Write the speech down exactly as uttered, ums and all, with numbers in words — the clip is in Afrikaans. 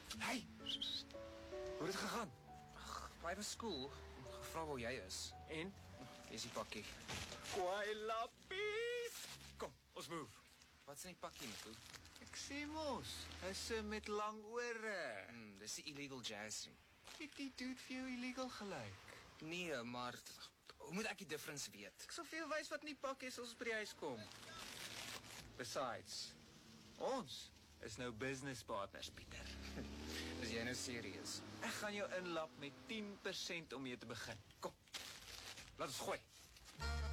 Hey! Hoe het gegaan? By the school, gevra waar jy is. En? Hier is die pakkie. Kwai lappies! Kom, ons move. Wat is in die pakkie, Nico? Ek sê mos, is met lang ore. Hmm, dis die illegal jazz. Het die dude vir jou illegal gelyk? Nee, maar hoe moet ek die difference weet? Ek sal vir jou wys wat nie pak is as ons by die huis kom. Besides, ons is nou business partners, Pieter. Is jy nou serious? Ek gaan jou inlap met tien persent om mee te begin. Kom, laat ons gooi.